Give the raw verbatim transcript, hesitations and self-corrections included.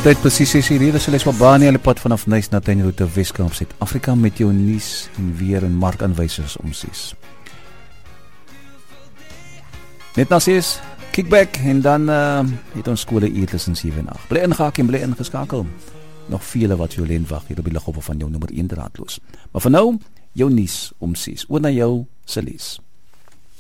tyd presies ses uur. Hier is Celeste Mabani aan die pad vanaf Nuis na Tuinroete Weskaap Suid-Afrika met jou nuus en weer en markaanwysers om ses. Net na ses, kickback en dan uh, het ons skole uur tussen sewe en agt. Bly ingehaak en bly ingeskakel. Nog vele wat vir jou len wag hier op die lighoppe van jou nommer een draadloos. Maar vir nou, jou nuus om ses. Oor na jou, Celeste.